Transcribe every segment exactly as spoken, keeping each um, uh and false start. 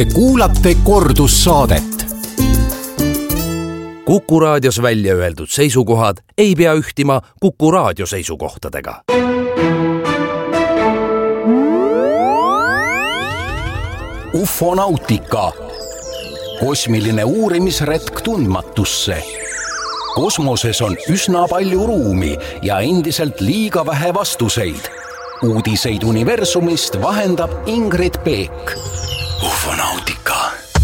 Te kuulate kordussaadet. Kuku raadios välja öeldud seisukohad ei pea ühtima Kuku raadio seisukohtadega. Ufonautika. Kosmiline uurimisretk tundmatusse. Kosmoses on üsna palju ruumi ja endiselt liiga vähe vastuseid. Uudiseid universumist vahendab Ingrid Peek. Ufonautika.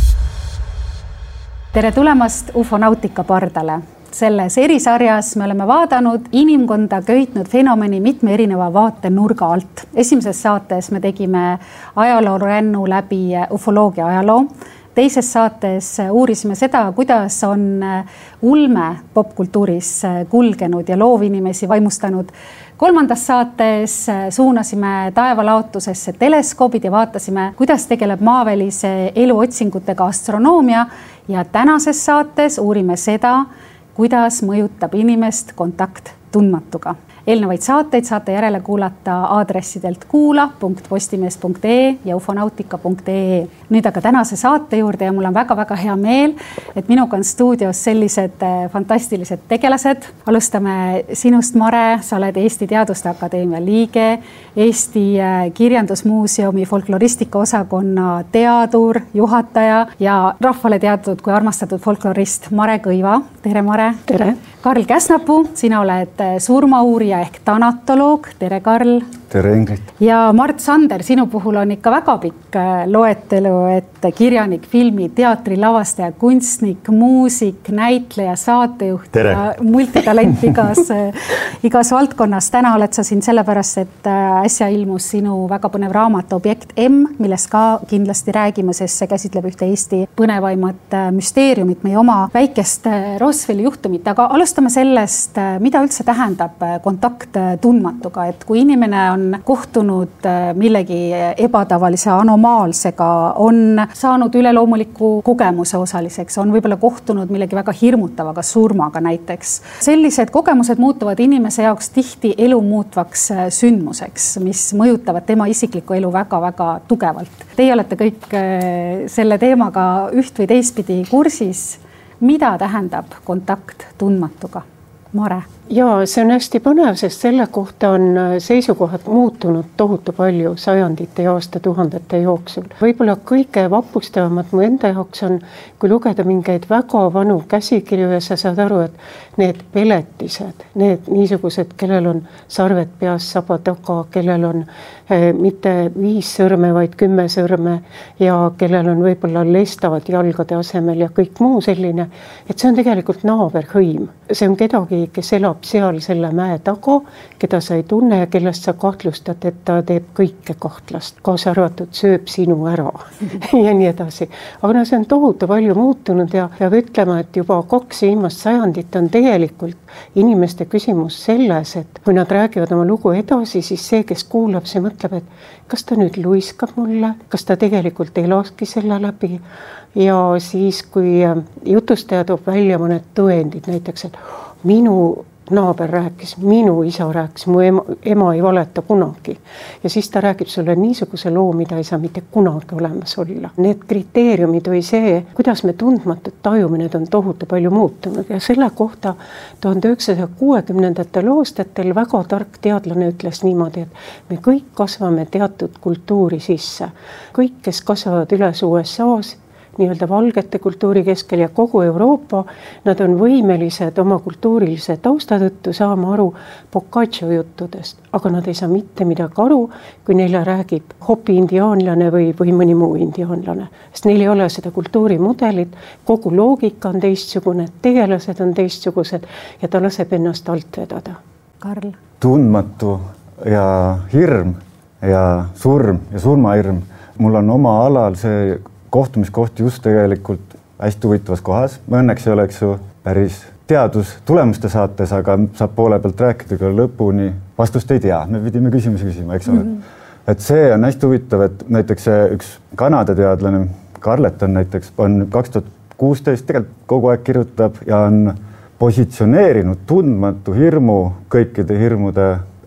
Tere tulemast Ufonautika pardale. Selles erisarjas me oleme vaadanud inimkonda köitnud fenomeni mitme erineva vaatenurga alt. Esimeses saates me tegime ajaloorännu läbi ufoloogia ajaloo. Teises saates uurisime seda, kuidas on ulme popkultuuris kulgenud ja loovinimesi vaimustanud. Kolmandas saates suunasime taevalaotusesse teleskoobid ja vaatasime, kuidas tegeleb maavälise elu otsingutega astronoomia. Ja tänases saates uurime seda, kuidas mõjutab inimest kontakt tundmatuga. Eelnevaid saateid saate järele kuulata aadressidelt kuula punkt postimees punkt ee ja ufonautika punkt ee. Nüüd aga tänase saate juurde ja mul on väga-väga hea meel, et minuga on stuudios sellised fantastilised tegelased. Alustame sinust, Mare. Sa oled Eesti Teaduste Akadeemia liige, Eesti Kirjandusmuuseumi folkloristika osakonna teadur, juhataja ja rahvale teatud kui armastatud folklorist Mare Kõiva. Tere, Mare. Tere. Karl Käsnapuu, sina oled surmauurija ehk tanatoloog. Tere, Karl. Tere, Ingrid. Ja Mart Sander, sinu puhul on ikka väga pikk loetelu, et kirjanik, filmi, teatri, lavastaja, kunstnik, muusik, näitleja, saatejuht Tere. Ja multitalent igas, igas valdkonnas. Täna oled sa siin sellepärast, et äsja ilmus sinu väga põnev raamat Objekt M, millest ka kindlasti räägime, sest see käsitleb ühte Eesti põnevaimat müsteeriumit, meie oma väikest Roswelli juhtumit. Aga alustame sellest, mida üldse tähendab kontakt tundmatuga, et kui inimene on kohtunud millegi ebatavalise anomaalsega, on saanud üleloomuliku kogemuse osaliseks, on võib-olla kohtunud millegi väga hirmutavaga, surmaga näiteks. Sellised kogemused muutuvad inimese jaoks tihti elu muutvaks sündmuseks, mis mõjutavad tema isiklikku elu väga-väga tugevalt. Teie olete kõik selle teemaga üht või teistpidi kursis. Mida tähendab kontakt tundmatuga? Mare. Jaa, see on hästi põnev, sest selle kohta on seisukohad muutunud tohutu palju sajandite ja aastatuhandete jooksul. Võib-olla kõige vapustavamad mu enda jaoks on, kui lugeda mingeid väga vanu käsikirju ja sa saad aru, et need peletised, need niisugused, kellel on sarved peas saba taga, kellel on eh, mitte viis sõrme, vaid kümme sõrme ja kellel on võib-olla lestavad jalgade asemel ja kõik muu selline, et see on tegelikult naaberhõim. See on kedagi, kes elab seal selle mäe taga, keda sa ei tunne ja kellest sa kahtlustad, et ta teeb kõike kahtlast, kaasa arvatud sööb sinu ära ja nii edasi. Aga no see on tohutu palju muutunud ja peab ütlema, et juba kaks viimast sajandit on tegelikult inimeste küsimus selles, et kui nad räägivad oma lugu edasi, siis see, kes kuulab, see mõtleb, et kas ta nüüd luiskab mulle, kas ta tegelikult elaski selle läbi. Ja siis, kui jutustaja toob välja mõned tõendid, näiteks, et minu naaber rääkis, minu isa rääkis, mu ema, ema ei valeta kunagi. Ja siis ta räägib sulle niisuguse loo, mida ei saa mitte kunagi olemas olla. Need kriteeriumid või see, kuidas me tundmatut tajume, need on tohutu palju muutunud. Ja selle kohta tuhande üheksasaja kuuekümnendatel aastatel väga tark teadlane ütles niimoodi, et me kõik kasvame teatud kultuuri sisse. Kõik, kes kasvavad üles U S A-s, nii-öelda valgete kultuuri keskel ja kogu Euroopa, nad on võimelised oma kultuurilise tausta tõttu saama aru Boccaccio juttudest, aga nad ei saa mitte midagi aru, kui neile räägib hopi indiaanlane või, või mõni muu indiaanlane. Sest neil ei ole seda kultuurimudelit, kogu loogika on teistsugune, tegelased on teistsugused ja ta laseb ennast alt vedada. Karl. Tundmatu ja hirm ja surm ja surmahirm. Mul on oma alal see kohtumiskoht just tegelikult hästi huvitavas kohas. Ma õnneks ei oleks ju päris teadus tulemuste saates, aga saab poole pealt rääkida ka lõpuni. Vastust ei tea, me pidime küsimusi küsima, eks ole. Mm-hmm. Et see on hästi huvitav, et näiteks üks Kanada teadlane, Carleton näiteks, on kaks tuhat kuusteist tegelikult kogu aeg kirjutab ja on positsioneerinud tundmatu hirmu kõikide hirmude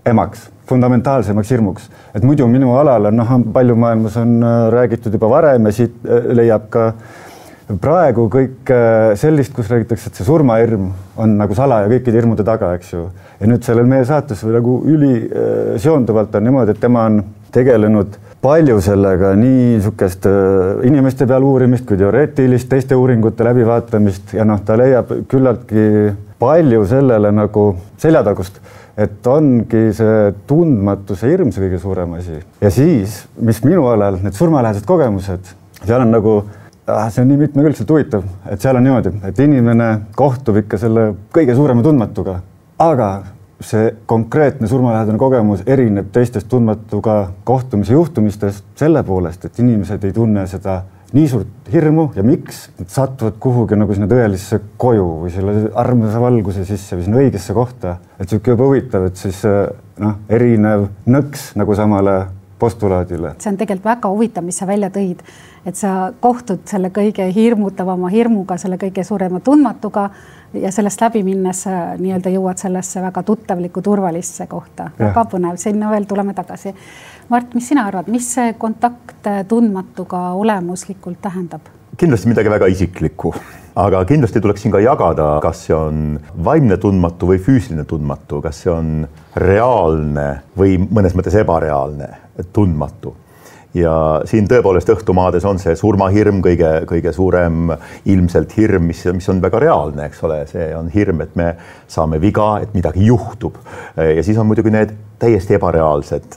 emaks, fundamentaalsemaks hirmuks. Et muidu minu alal on, noh, palju maailmas on räägitud juba varem ja siit leiab ka praegu kõik sellist, kus räägitakse, et see surmahirm on nagu salaja kõikide hirmude taga, eks ju. Ja nüüd sellel meie saates või nagu üli seonduvalt on niimoodi, et tema on tegelenud palju sellega, nii sukest inimeste peal uurimist kui teoreetilist, teiste uuringute läbivaatamist ja noh, ta leiab küllaltki palju sellele nagu seljatagust, et ongi see tundmatuse hirm see kõige suurem asi. Ja siis, mis minu alal, need surmalähedased kogemused, seal on nagu, see on nii mitmekülgselt huvitav, et seal on niimoodi, et inimene kohtub ikka selle kõige suurema tundmatuga, aga see konkreetne surmalähedane kogemus erineb teistest tundmatuga kohtumise juhtumistest selle poolest, et inimesed ei tunne seda nii suurt hirmu ja miks nad satuvad kuhugi nagu sinna tõelisse koju või selle armsa valguse sisse või sinna õigesse kohta. Et see on juba huvitav, et siis noh, erinev nõks nagu samale postulaadile. See on tegelikult väga huvitav, mis sa välja tõid, et sa kohtud selle kõige hirmutavama hirmuga, selle kõige suurema tundmatuga ja sellest läbi minnes nii-öelda jõuad sellesse väga tuttavliku turvalisse kohta. Väga põnev, sinna veel tuleme tagasi. Mart, mis sina arvad, mis see kontakt tundmatuga olemuslikult tähendab? Kindlasti midagi väga isiklikku, aga kindlasti tuleks siin ka jagada, kas see on vaimne tundmatu või füüsiline tundmatu, kas see on reaalne või mõnes mõttes ebareaalne tundmatu. Ja siin tõepoolest õhtumaades on see surmahirm kõige, kõige suurem ilmselt hirm, mis, mis on väga reaalne, eks ole. See on hirm, et me saame viga, et midagi juhtub. Ja siis on muidugi need täiesti ebareaalsed,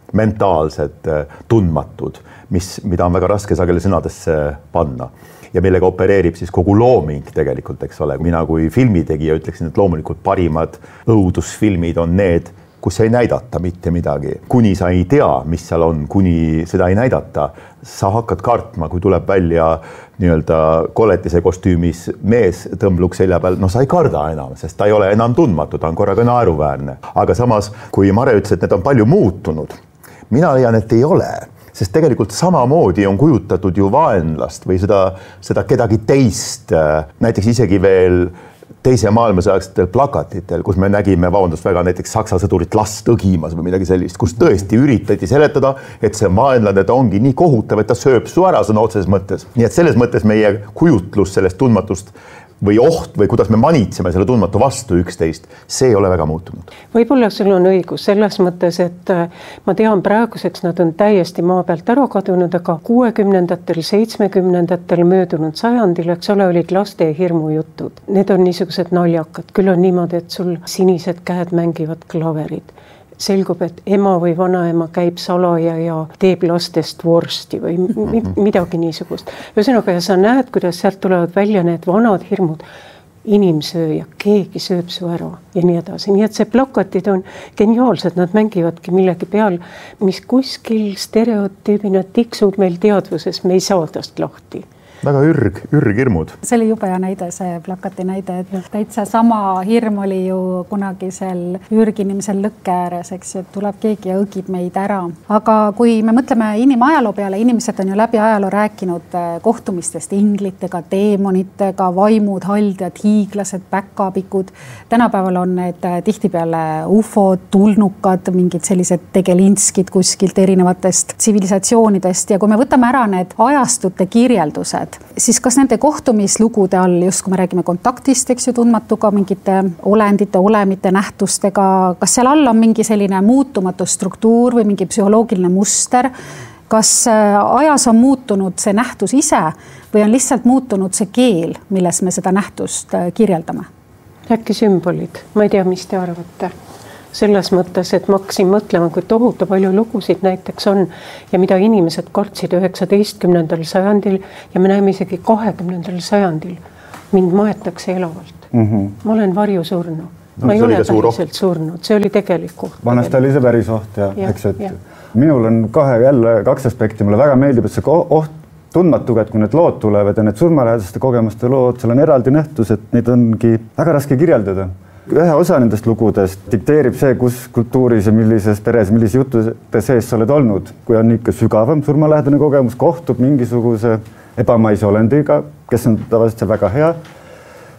mentaalsed tundmatud, mis, mida on väga raske sageli sõnadesse panna. Ja millega opereerib siis kogu looming tegelikult, eks ole. Mina kui filmitegija ütleksin, et loomulikult parimad õudusfilmid on need, kus ei näidata mitte midagi. Kuni sa ei tea, mis seal on, kuni seda ei näidata, sa hakkad kartma, kui tuleb välja nii-öelda koletise kostüümis mees tõmbluks selja peal, no sa ei karda enam, sest ta ei ole enam tundmatu, ta on korraga naeruväärne. Aga samas, kui Mare ütles, et need on palju muutunud, mina leian, et ei ole. Sest tegelikult samamoodi on kujutatud ju vaenlast või seda, seda kedagi teist, näiteks isegi veel teise maailmasõjagstel plakatitel, kus me nägime, vabandust väga, näiteks saksa sõdurit last õgimas või midagi sellist, kus tõesti üritati seletada, et see vaenlane ta ongi nii kohutav, et ta sööb su ära sõna otseses mõttes. Nii et selles mõttes meie kujutlus sellest tundmatust või oht või kuidas me manitseme selle tundmatu vastu üksteist, see ei ole väga muutunud. Võib-olla sul on õigus selles mõttes, et ma tean praeguseks nad on täiesti maa pealt ära kadunud, aga kuuekümnendatel, seitsmekümnendatel möödunud sajandil, eks ole, olid laste hirmujutud. Need on niisugused naljakad. Küll on niimoodi, et sul sinised käed mängivad klaverid. Selgub, et ema või vanaema käib salaja ja teeb lastest vorsti või midagi niisugust. Ühesõnaga, ja sa näed, kuidas sealt tulevad välja need vanad hirmud, inimsööja, keegi sööb su ära ja nii edasi. Nii et see plakatid on geniaalsed, nad mängivadki millegi peal, mis kuskil stereotüübina tiksub meil teadvuses, me ei saa tast lahti. Väga ürg, ürghirmud. See oli jube näide, see plakati näide, et täitsa sama hirm oli ju kunagisel ürginimesel lõkke ääres, eks ju, et tuleb keegi ja õgib meid ära. Aga kui me mõtleme inimajaloo peale, inimesed on ju läbi ajaloo rääkinud kohtumistest inglitega, teemonitega, vaimud, haldjad, hiiglased, päkapikud. Tänapäeval on need tihtipeale ufod, tulnukad, mingid sellised tegelinskid kuskilt erinevatest tsivilisatsioonidest. Ja kui me võtame ära need ajastute kirjeldused, siis kas nende kohtumislugude all, just kui me räägime kontaktist, eks ju, tundmatuga, mingite olendite, olemite, nähtustega, kas seal all on mingi selline muutumatu struktuur või mingi psühholoogiline muster? Kas ajas on muutunud see nähtus ise või on lihtsalt muutunud see keel, milles me seda nähtust kirjeldame? Äkki sümbolid, ma ei tea, mis te arvate. Selles mõttes, et ma hakkasin mõtlema, kui tohutu palju lugusid näiteks on ja mida inimesed kartsid üheksateistkümnendal sajandil ja me näeme isegi kahekümnendal sajandil. Mind maetakse elavalt. Mm-hmm. Ma olen varjusurnu. No, ma ei ole päriselt surnud. See oli tegelik koht. Vanasti oli see päris oht, ja, ja, eks, et ja. Minul on kahe jälle kaks aspekti. Mulle väga meeldib, et see oht tundmatuga, et kui need lood tulevad ja need surmalähedaste kogemuste lood, seal on eraldi nähtus, et neid ongi väga raske kirjeldada. Ühe osa nendest lugudest dikteerib see, kus kultuuris ja millises peres, millise juttude sees sa oled olnud. Kui on ikka sügavam surmalähedane kogemus, kohtub mingisuguse ebamaise olendiga, kes on tavaliselt seal väga hea,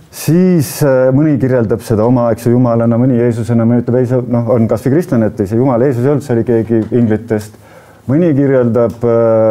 siis mõni kirjeldab seda omaaegse jumalana, mõni Jeesusena, mõni ütleb, ei see noh, on kas või kristlane, et ei see jumal Jeesus ei olnud, see oli keegi inglitest. Mõni kirjeldab,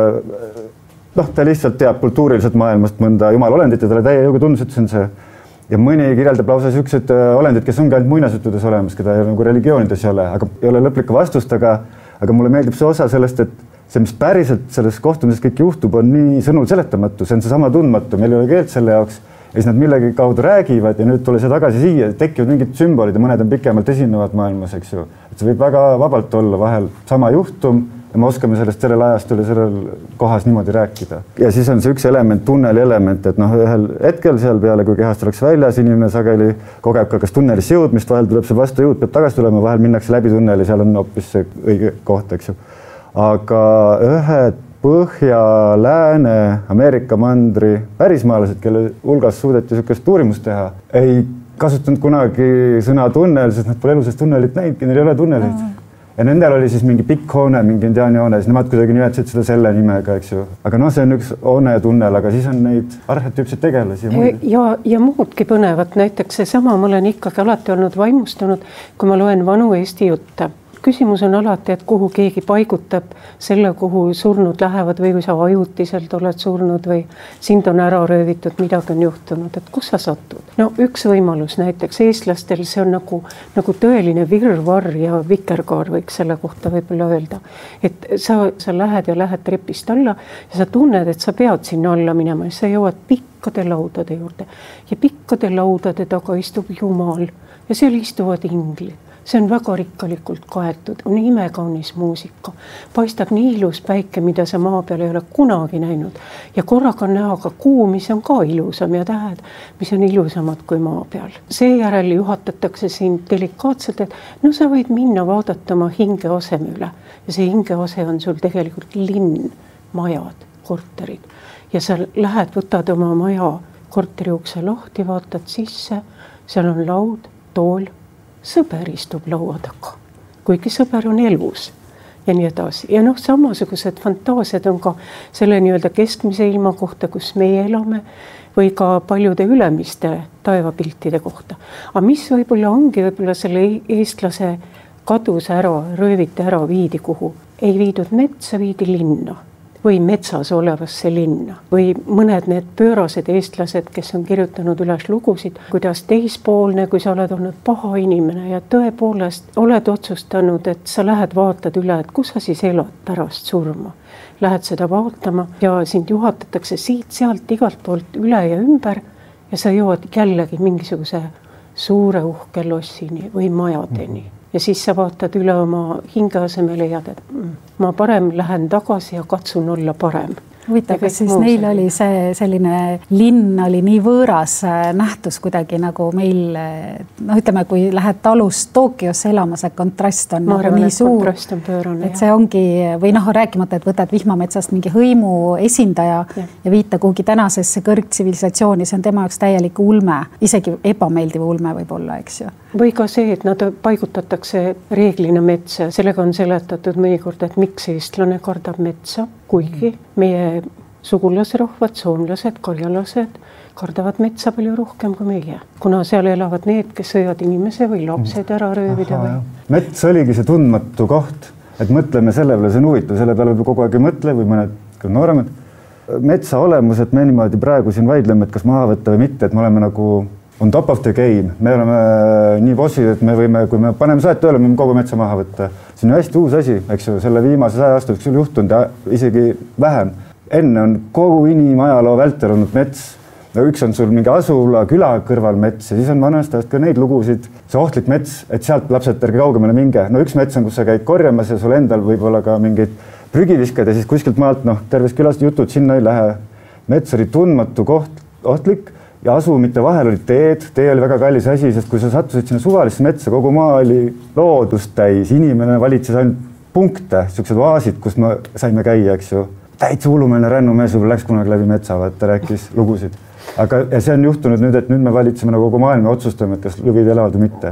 noh, ta lihtsalt teab kultuuriliselt maailmast mõnda jumalolendit ja talle täie jõuga tundus, et see on see. Ja mõni kirjeldab lausa sellised olendid, kes ongi ainult muinasjuttudes olemas, keda ei ole nagu religioonides ei ole, aga ei ole lõplikku vastust, aga, aga mulle meeldib see osa sellest, et see, mis päriselt selles kohtumises kõik juhtub, on nii sõnul seletamatu, see on see sama tundmatu, meil ei ole keelt selle jaoks. Ja siis nad millegi kaudu räägivad ja nüüd tule see tagasi siia, tekivad mingid sümbolid ja mõned on pikemalt esinevad maailmas, eks ju. Et see võib väga vabalt olla vahel sama juhtum ja me oskame sellest sellel ajastul ja sellel kohas niimoodi rääkida. Ja siis on see üks element, tunneli element, et noh, ühel hetkel seal peale, kui kehast oleks väljas, inimene sageli kogeb ka kas tunnelis jõudmist, vahel tuleb see vastu jõud, peab tagasi tulema, vahel minnakse läbi tunneli, seal on hoopis see õige koht, eks ju. Aga ühed Põhja, Lääne, Ameerika mandri pärismaalased, kelle hulgas suudeti niisugust uurimust teha, ei kasutanud kunagi sõna tunnel, sest nad pole elu sellest tunnelit näidki, neil ei ole tunnelit. Ja nendel oli siis mingi pikk hoone, mingi indiaani hoone, siis nemad kuidagi nimetasid seda selle nimega, eks ju. Aga noh, see on üks hoone tunnel, aga siis on neid arhetüüpseid tegelasi. Ja, ja, ja muudki põnevat, näiteks see sama, ma olen ikkagi alati olnud vaimustunud, kui ma loen vanu Eesti jutte. Küsimus on alati, et kuhu keegi paigutab selle, kuhu surnud lähevad või kui sa ajutiselt oled surnud või sind on ära röövitud, midagi on juhtunud, et kus sa satud. No üks võimalus näiteks eestlastel, see on nagu, nagu tõeline virvarr ja vikerkaar võiks selle kohta võib-olla öelda. Et sa, sa lähed ja lähed trepist alla ja sa tunned, et sa pead sinna alla minema ja sa jõuad pikkade laudade juurde ja pikkade laudade taga istub Jumal ja seal istuvad inglid. See on väga rikkalikult kaetud, on imekaunis muusika, paistab nii ilus päike, mida sa maa peal ei ole kunagi näinud ja korraga on näha ka kuu, mis on ka ilusam ja tähed, mis on ilusamad kui maa peal. Seejärel juhatatakse sind delikaatselt, et no sa võid minna vaadata oma hingeaseme üle ja see hingease on sul tegelikult linn, majad, korterid ja sa lähed, võtad oma maja korteri ukse lahti, vaatad sisse, seal on laud, tool, sõber istub laua taga, kuigi sõber on elus ja nii edasi. Ja noh, samasugused fantaasiad on ka selle nii-öelda keskmise ilma kohta, kus meie elame või ka paljude ülemiste taevapiltide kohta. Aga mis võib-olla ongi võib-olla selle eestlase kadus ära, rööviti ära, viidi kuhu? Ei viidud metsa, viidi linna või metsas olevasse linna või mõned need pöörased eestlased, kes on kirjutanud üles lugusid, kuidas teispoolne, kui sa oled olnud paha inimene ja tõepoolest oled otsustanud, et sa lähed vaatad üle, et kus sa siis elad pärast surma. Lähed seda vaatama ja sind juhatatakse siit, sealt, igalt poolt üle ja ümber ja sa jõuad jällegi mingisuguse suure uhke lossini või majadeni. Ja siis sa vaatad üle oma hingeasemele ja leiad, et ma parem lähen tagasi ja katsun olla parem. Huvitav, kas siis neil oli see selline linn oli nii võõras nähtus kuidagi nagu meil, noh ütleme, kui lähed talust Tokyosse elama, see kontrast on ma nagu arvan, nii suur, pöörane, et see ongi, või noh, rääkimata, et võtad vihmametsast mingi hõimu esindaja ja, ja viita kuhugi tänasesse kõrgtsivilisatsiooni, see on tema jaoks täielik ulme, isegi ebameeldiv ulme võib olla, eks ju. Või ka see, et nad paigutatakse reeglina metsa, sellega on seletatud mõnikord, et miks eestlane kardab metsa, kuigi meie sugulasrahvad, soomlased, karjalased kardavad metsa palju rohkem kui meie, kuna seal elavad need, kes võivad inimese või lapsed ära röövida. Aha, või... Mets oligi see tundmatu koht, et mõtleme selle peale, see on huvitav, selle peale kogu aeg ei mõtle või mõned nooremad. Metsa olemus, et me niimoodi praegu siin vaidleme, et kas maha võtta või mitte, et me oleme nagu on top of the game, me oleme nii bossid, et me võime, kui me paneme saet tööle, me võime kogu metsa maha võtta. See on hästi uus asi, eks ju, selle viimase saja aasta üks juhtunud ja isegi vähem. Enne on kogu inimajaloo vältel olnud mets. Üks on sul mingi asula küla kõrval mets ja siis on vanast ajast ka neid lugusid, see ohtlik mets, et sealt lapsed ärge kaugemale minge. No üks mets on, kus sa käid korjamas ja sul endal võib-olla ka mingeid prügiviskad ja siis kuskilt maalt, noh, terves külast jutud sinna ei lähe. Mets oli tundmatu koht, ohtlik. Ja asu mitte vahel oli teed, tee oli väga kallis asi, sest kui sa sattusid sinna suvalisse metsa, kogu maa oli loodust täis, inimene valitses ainult punkte, niisugused oaasid, kus me saime käia, eks ju. Täitsa hullumeelne rännumees võib läks kunagi läbi metsa, vaata, rääkis lugusid. Aga ja see on juhtunud nüüd, et nüüd me valitseme nagu kogu maailma ja otsustame, et kas lõvid elavad või mitte.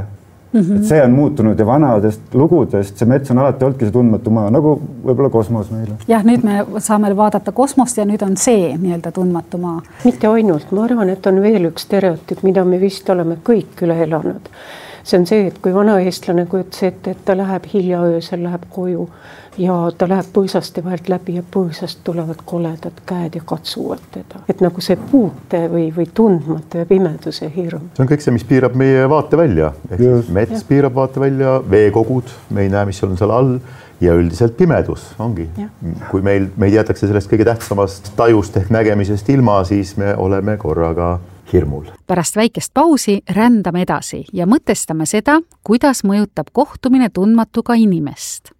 Mm -hmm. et see on muutunud ja vanadest lugudest see mets on alati olnudki see tundmatu maa, nagu võib-olla kosmos meile. jah, nüüd me saame vaadata kosmost ja nüüd on see nii-öelda tundmatu maa. mitte ainult, ma arvan, et on veel üks stereotüüp, mida me vist oleme kõik üle elanud. see on see, et kui vana eestlane kujutas ette, et ta läheb hilja öösel, läheb koju ja ta läheb põõsaste vahelt läbi ja põõsast tulevad koledad käed ja katsuvad teda. Et nagu see puute või, või tundmatu ja pimeduse hirm. See on kõik see, mis piirab meie vaatevälja. Ehk mets ja. piirab vaatevälja, veekogud, me ei näe, mis on seal all ja üldiselt pimedus ongi. Ja. Kui meil, meid jätakse sellest kõige tähtsamast tajust ehk nägemisest ilma, siis me oleme korraga hirmul. Pärast väikest pausi rändame edasi ja mõtestame seda, kuidas mõjutab kohtumine tundmatuga inimest.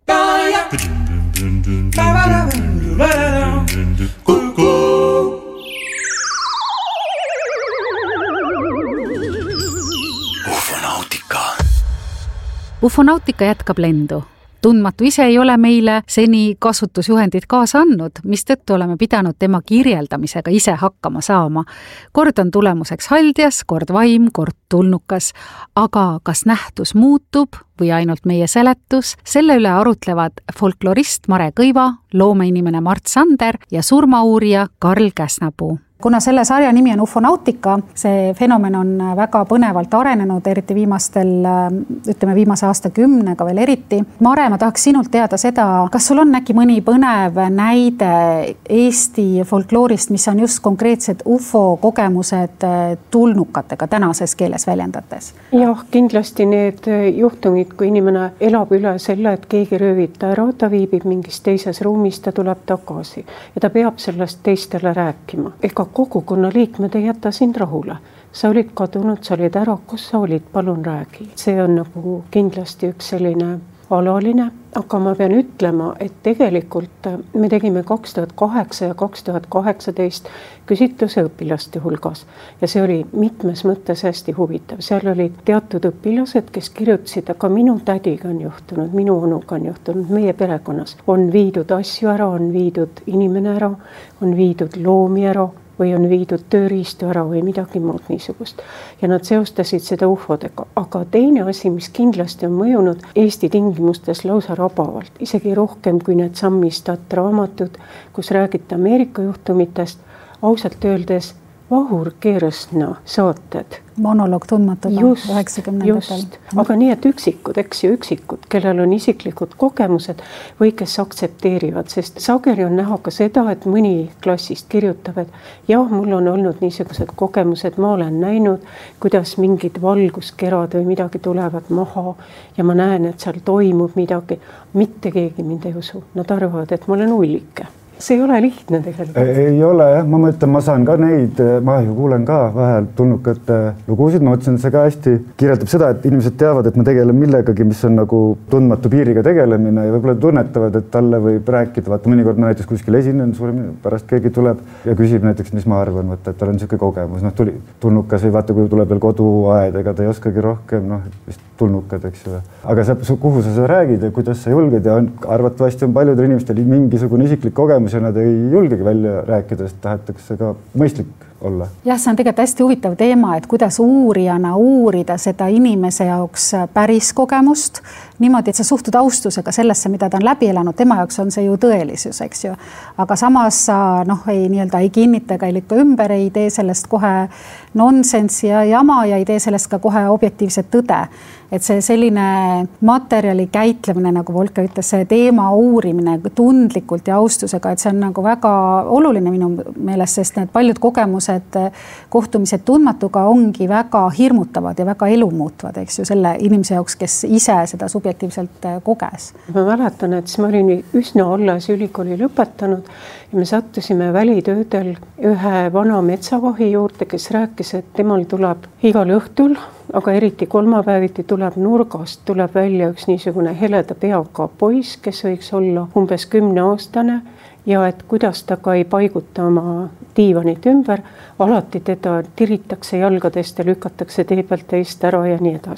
Ufonautika. Ufonautika jätkab lendu. Tundmatu ise ei ole meile seni kasutusjuhendid kaasa andnud, mistõttu oleme pidanud tema kirjeldamisega ise hakkama saama. Kord on tulemuseks haldjas, kord vaim, kord tulnukas, aga kas nähtus muutub või ainult meie seletus, selle üle arutlevad folklorist Mare Kõiva, loomeinimene Mart Sander ja surmauurija Karl Käsnapuu. Kuna selle sarja nimi on ufonautika, see fenomen on väga põnevalt arenenud, eriti viimastel, ütleme viimase aastakümnega veel eriti. Mare, ma tahaks sinult teada seda, kas sul on äkki mõni põnev näide Eesti folkloorist, mis on just konkreetsed ufo kogemused tulnukatega tänases keeles väljendates? Jah, kindlasti need juhtumid, kui inimene elab üle selle, et keegi röövib ta ära, ta viibib mingis teises ruumis, ta tuleb tagasi ja ta peab sellest teistele rääkima. Ega kogukonna liikmed ei jäta sind rahule. Sa olid kadunud, sa olid ära, kus sa olid, palun räägi. See on nagu kindlasti üks selline alaline, aga ma pean ütlema, et tegelikult me tegime kaks tuhat kaheksa ja kaks tuhat kaheksateist küsitluse õpilaste hulgas ja see oli mitmes mõttes hästi huvitav. Seal olid teatud õpilased, kes kirjutasid, aga minu tädiga on juhtunud, minu onuga on juhtunud, meie perekonnas on viidud asju ära, on viidud inimene ära, on viidud loomi ära või on viidud tööriistu ära või midagi muud niisugust. Ja nad seostasid seda ufodega. Aga teine asi, mis kindlasti on mõjunud Eesti tingimustes lausa rabavalt, isegi rohkem kui need sammistad raamatud, kus räägite Ameerika juhtumitest, ausalt öeldes Vahur Keeresna saated. Monoloog tundmatuga just, üheksakümnendatel. Just, aga nii, et üksikud, eks ju üksikud, kellel on isiklikud kogemused või kes aktsepteerivad, sest sageli on näha ka seda, et mõni klassist kirjutab, et jah, mul on olnud niisugused kogemused, ma olen näinud, kuidas mingid valguskerad või midagi tulevad maha ja ma näen, et seal toimub midagi. Mitte keegi mind ei usu, nad arvavad, et ma olen ullike. See ei ole lihtne tegelikult. Ei ole jah, ma mõtlen, ma saan ka neid, ma ju kuulen ka vahel tulnukate lugusid, ma mõtlesin, see ka hästi kirjeldab seda, et inimesed teavad, et ma tegelen millegagi, mis on nagu tundmatu piiriga tegelemine ja võib-olla tunnetavad, et talle võib rääkida, vaata mõnikord ma näiteks kuskil esinen, pärast keegi tuleb ja küsib näiteks, mis ma arvan, vaata, et tal on niisugune kogemus, noh tuli tulnukas või vaata, kui tuleb veel koduaed, ega ta ei oskagi rohkem, noh vist tulnukad, eks ju. Aga sa, kuhu sa seda räägid ja kuidas sa julged ja on, arvatavasti on paljudel inimestel mingisugune isiklik kogemus ja nad ei julgegi välja rääkida, sest tahetakse ka mõistlik olla. Jah, see on tegelikult hästi huvitav teema, et kuidas uurijana uurida seda inimese jaoks päris kogemust niimoodi, et sa suhtud austusega sellesse, mida ta on läbi elanud, tema jaoks on see ju tõelisus, eks ju. Aga samas sa noh, ei, nii-öelda, ei kinnita ega ei lükka ümber, ei tee sellest kohe nonsensi ja jama ja ei tee sellest ka kohe objektiivset tõde. Et see selline materjali käitlemine, nagu Volker ütles, see teema uurimine tundlikult ja austusega, et see on nagu väga oluline minu meelest, sest need paljud kogemused, kohtumised tundmatuga ongi väga hirmutavad ja väga elumuutvad, eks ju, selle inimese jaoks, kes ise seda subjektiivselt koges. Ma mäletan, et ma olin üsna alles ülikooli lõpetanud ja me sattusime välitöödel ühe vana metsavahi juurde, kes rääkis, et temal tuleb igal õhtul, aga eriti kolmapäeviti tuleb nurgast, tuleb välja üks niisugune heleda peaga poiss, kes võiks olla umbes kümne aastane ja et kuidas ta ka ei paiguta oma diivanit ümber, alati teda tiritakse jalgadest ja lükatakse tee pealt teist ära ja nii edasi.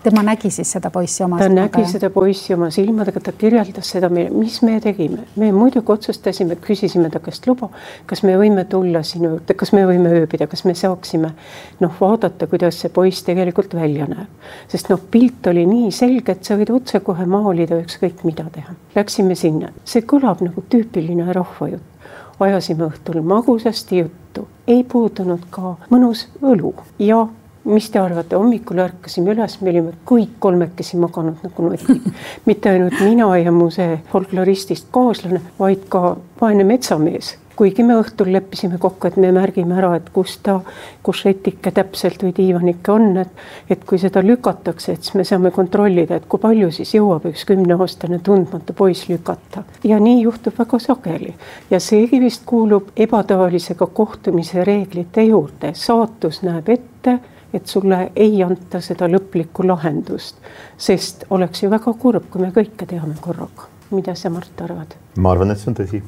tema nägi siis seda poissi oma ta silmadega? nägi seda poissi oma silmadega, ta kirjeldas seda meile, mis me tegime. Me muidugi otsustasime, küsisime ta käest luba, kas me võime tulla sinu juurde, kas me võime ööbida, kas me saaksime noh, vaadata, kuidas see poiss tegelikult välja näeb. Sest noh, pilt oli nii selge, et sa võid otse kohe maalida ükskõik mida teha. Läksime sinna. See kõlab nagu tüüpiline rahvajutt. Ajasime õhtul magusasti juttu. Ei puudunud ka mõnus õlu ja mis te arvate, hommikul ärkasime üles, me olime kõik kolmekesi maganud nagu notid. Mitte ainult mina ja mu see folkloristist kaaslane, vaid ka vaene metsamees. Kuigi me õhtul leppisime kokku, et me märgime ära, et kus ta, kus retike täpselt või diivanike on, et, et kui seda lükatakse, et me saame kontrollida, et kui palju siis jõuab üks kümneaastane tundmatu poiss lükata. Ja nii juhtub väga sageli. Ja seegi vist kuulub ebatavalisega kohtumise reeglite juurde. Saatus näeb ette, et sulle ei anta seda lõplikku lahendust, sest oleks ju väga kurb, kui me kõike teame korraga. Mida sa, Mart, arvad? Ma arvan, et see on tõsi.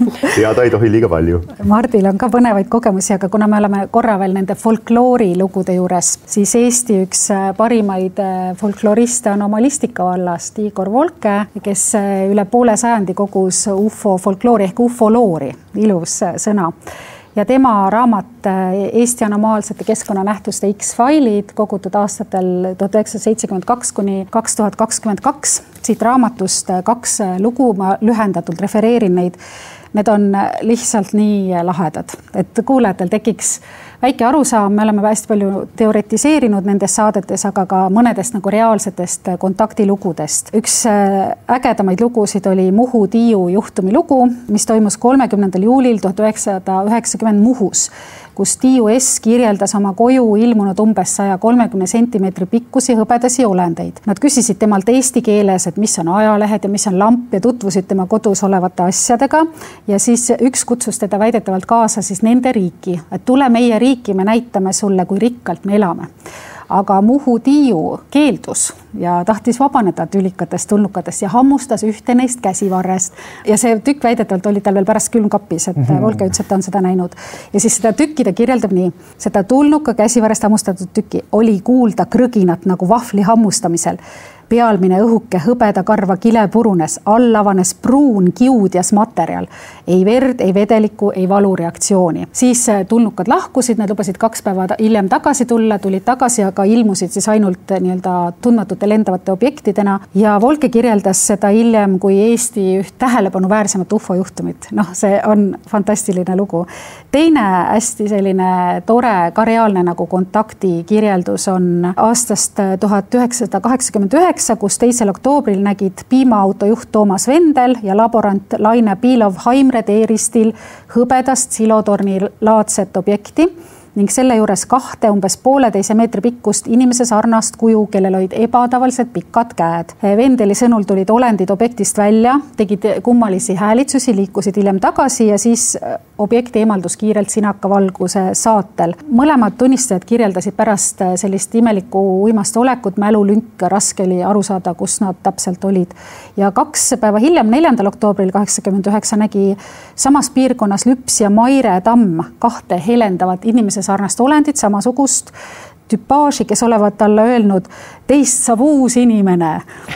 Ja ta ei tohi liiga palju. Mardil on ka põnevaid kogemusi, aga kuna me oleme korra veel nende folkloori lugude juures, siis Eesti üks parimaid folkloriste on oma listika vallast Igor Volke, kes üle poole sajandi kogus ufo folkloori ehk ufoloori, ilus sõna. Ja tema raamat Eesti anomaalsete keskkonnanähtuste X-failid kogutud aastatel tuhat üheksasada seitsekümmend kaks kuni kaks tuhat kakskümmend kaks. Siit raamatust kaks lugu, ma lühendatult refereerin neid. Need on lihtsalt nii lahedad, et kuulajatel tekiks väike arusaam. Me oleme hästi palju teoretiseerinud nendes saadetes, aga ka mõnedest nagu reaalsetest kontaktilugudest. Üks ägedamaid lugusid oli Muhu Tiiu juhtumi lugu, mis toimus kolmekümnendal juulil tuhat üheksasada üheksakümmend Muhus, kus Tiiu S kirjeldas oma koju ilmunud umbes saja kolmekümne sentimeetri pikkusi hõbedasi olendeid. Nad küsisid temalt eesti keeles, et mis on ajalehed ja mis on lamp ja tutvusid tema kodus olevate asjadega. Ja siis üks kutsus teda väidetavalt kaasa siis nende riiki, et tule meie riiki, me näitame sulle, kui rikkalt me elame. Aga Muhu Tiiu keeldus ja tahtis vabaneda tülikatest tulnukatest ja hammustas ühte neist käsivarrest. Ja see tükk väidetavalt oli tal veel pärast külmkapis, et mm-hmm. Volke ütles, et ta on seda näinud. Ja siis seda tükki ta kirjeldab nii. Seda tulnuka käsivarrest hammustatud tükki oli kuulda krõginat nagu vahvli hammustamisel. Pealmine õhuke hõbeda karva kile purunes, all avanes pruun kiudjas materjal. Ei verd, ei vedeliku, ei valureaktsiooni. Siis tulnukad lahkusid, nad lubasid kaks päeva hiljem tagasi tulla, tulid tagasi, aga ilmusid siis ainult nii-öelda tundmatute lendavate objektidena. Ja Volke kirjeldas seda hiljem kui Eesti üht tähelepanu väärsemat ufo juhtumit. Noh, see on fantastiline lugu. Teine hästi selline tore, ka reaalne nagu kontakti kirjeldus on aastast tuhat üheksasada kaheksakümmend üheksa, kus teisel oktoobril nägid piimaauto juht Toomas Vendel ja laborant Laine Piilov Haimre teeristil hõbedast silotorni laadset objekti ning selle juures kahte umbes pooleteise meetri pikkust inimese sarnast kuju, kellel olid ebatavaliselt pikad käed. Vendeli sõnul tulid olendid objektist välja, tegid kummalisi häälitsusi, liikusid hiljem tagasi ja siis objekti eemaldus kiirelt sinaka valguse saatel. Mõlemad tunnistajad kirjeldasid pärast sellist imelikku uimast olekut, mälulünk, raske oli aru saada, kus nad täpselt olid. Ja kaks päeva hiljem, neljandal oktoobril kaheksakümmend üheksa nägi samas piirkonnas Lüps ja Maire Tamm kahte helendavat inimese sarnast olendit, samasugust tüpaaži, kes olevat talle öelnud, teist saab uus inimene.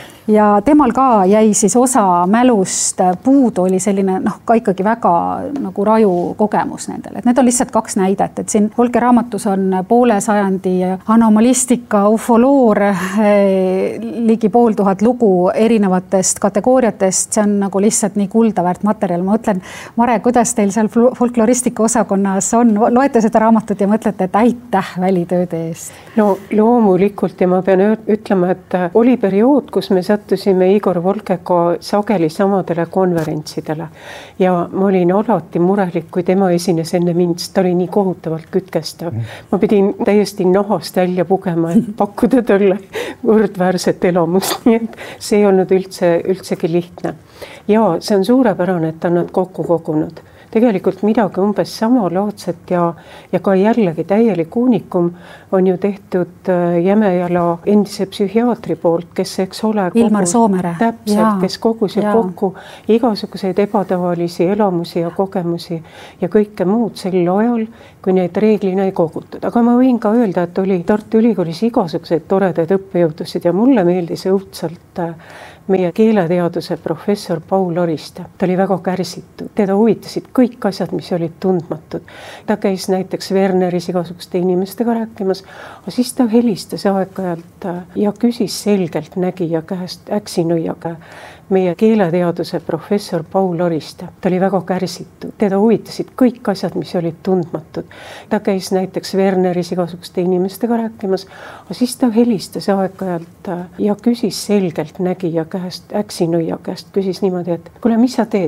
Ja temal ka jäi siis osa mälust puudu, oli selline noh, ka ikkagi väga nagu raju kogemus nendel. Et need on lihtsalt kaks näidet, et siin Volke raamatus on poole sajandi anomalistika, ufoloor, ligi pool tuhat lugu erinevatest kategooriatest. See on nagu lihtsalt nii kuldaväärt materjal. Ma mõtlen, Mare, kuidas teil seal folkloristika osakonnas on? Loete seda raamatut ja mõtlete, et aitäh välitööde eest. No loomulikult ja ma pean ütlema, et oli periood, kus me sattusime Igor Volkega sageli samadele konverentsidele ja ma olin alati murelik, kui tema esines enne mind, ta oli nii kohutavalt kütkestav. Ma pidin täiesti nahast välja pugema, et pakkuda talle võrdväärset elamust, nii et see ei olnud üldse, üldsegi lihtne. Ja see on suurepärane, et ta on nad kokku kogunud. tegelikult midagi umbes samalaadset ja, ja ka jällegi täielik uunikum on ju tehtud Jämejala endise psühhiaatri poolt, kes eks ole Ilmar Soomere. Täpselt, ja, kes kogus ja kokku igasuguseid ebatavalisi elamusi ja kogemusi ja kõike muud sel ajal, kui neid reeglina ei kogutud. Aga ma võin ka öelda, et oli Tartu Ülikoolis igasuguseid toredaid õppejõudusid ja mulle meeldis õudselt meie keeleteaduse professor Paul Oriste. Ta oli väga kärsitud. Teda huvitasid kõik asjad, mis olid tundmatud. Ta käis näiteks Werneris igasuguste inimestega rääkimas, aga siis ta helistas aeg-ajalt ja küsis selgelt nägija käest äksinõiaga meie keeleteaduse professor Paul Oriste. Ta oli väga kärsitud. Teda huvitasid kõik asjad, mis olid tundmatud. Ta käis näiteks Werneris igasuguste inimestega rääkimas, aga siis ta helistas aeg-ajalt ja küsis selgelt nägija käest, äksinõia käest, küsis niimoodi, et kuule, mis sa teed?